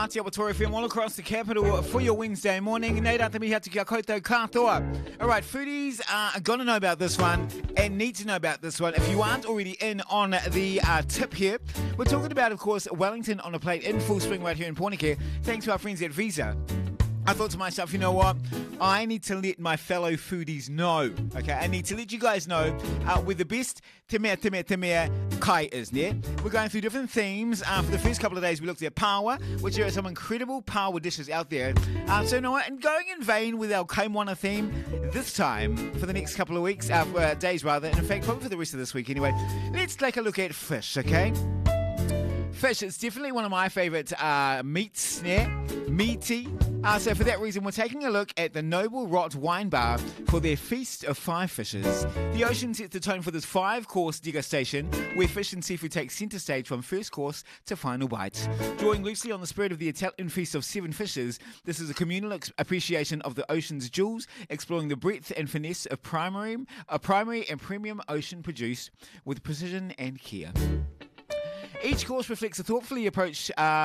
Aotearoa Tour FM all across the capital for your Wednesday morning. Nei rā te mihi atu kia koutou katoa. Alright, foodies are going to know about this one and need to know about this one. If you aren't already in on the tip here, we're talking about, of course, Wellington on a plate in full swing right here in Pōneke, thanks to our friends at Visa. I thought to myself, you know what? I need to let my fellow foodies know. Okay, I need to let you guys know where the best te mea kai is, yeah? We're going through different themes. For the first couple of days, we looked at paua, which there are some incredible paua dishes out there. So, you know what? And going in vain with our Kaimoana theme this time for the next couple of weeks, days rather, and in fact, probably for the rest of this week anyway, let's take a look at fish, okay? Fish, it's definitely one of my favourite meats, yeah? Meaty. So for that reason, we're taking a look at the Noble Rot Wine Bar for their Feast of Five Fishes. The ocean sets the tone for this 5-course degustation, where fish and seafood take centre stage from first course to final bite. Drawing loosely on the spirit of the Italian Feast of Seven Fishes, this is a communal appreciation of the ocean's jewels, exploring the breadth and finesse of primary and premium ocean produce with precision and care. Each course reflects a thoughtful approach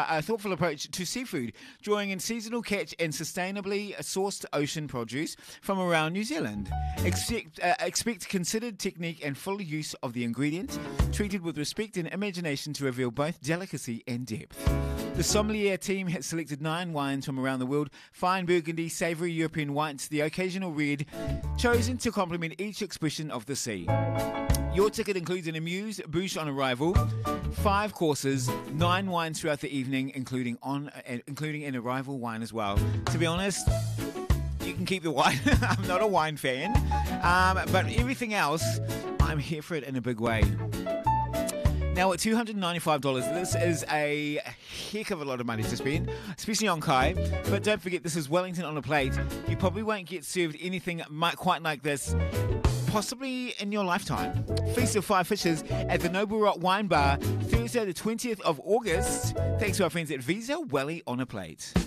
to seafood, drawing in seasonal catch and sustainably sourced ocean produce from around New Zealand. Expect considered technique and full use of the ingredients, treated with respect and imagination to reveal both delicacy and depth. The sommelier team has selected 9 wines from around the world: fine Burgundy, savoury European whites, the occasional red, chosen to complement each expression of the sea. Your ticket includes an amuse bouche on arrival, 5 courses, 9 wines throughout the evening, including an arrival wine as well. To be honest, you can keep the wine. I'm not a wine fan, but everything else, I'm here for it in a big way. Now, at $295, this is a heck of a lot of money to spend, especially on kai. But don't forget, this is Wellington on a plate. You probably won't get served anything quite like this, possibly in your lifetime. Feast of Five Fishes at the Noble Rot Wine Bar, Thursday the 20th of August. Thanks to our friends at Visa, Welly on a plate.